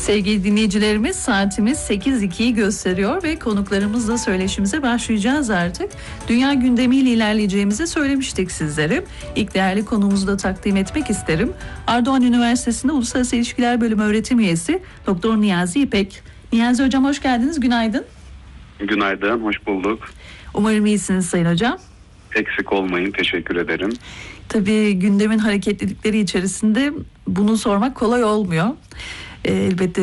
Sevgili dinleyicilerimiz, saatimiz 8.02'yi gösteriyor ve konuklarımızla söyleşimize başlayacağız artık. Dünya gündemiyle ilerleyeceğimizi söylemiştik sizlere. İlk değerli konuğumuzu da takdim etmek isterim. Ardoğan Üniversitesi'nde Uluslararası İlişkiler Bölümü öğretim üyesi Doktor Niyazi İpek. Niyazi Hocam hoş geldiniz, günaydın. Günaydın, hoş bulduk. Umarım iyisiniz Sayın Hocam. Eksik olmayın, teşekkür ederim. Tabii gündemin hareketlilikleri içerisinde bunu sormak kolay olmuyor. Elbette